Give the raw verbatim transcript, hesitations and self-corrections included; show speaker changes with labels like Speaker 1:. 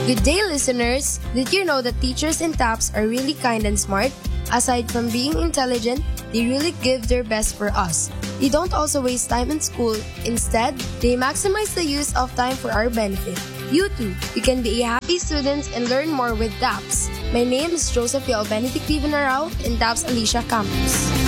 Speaker 1: Good day, listeners! Did you know that teachers in TAPS are really kind and smart? Aside from being intelligent, they really give their best for us. They don't also waste time in school. Instead, they maximize the use of time for our benefit. You too, you can be a happy student and learn more with TAPS. My name is Joseph Yao Benedict Vivanarao in TAPS Alicia Campus.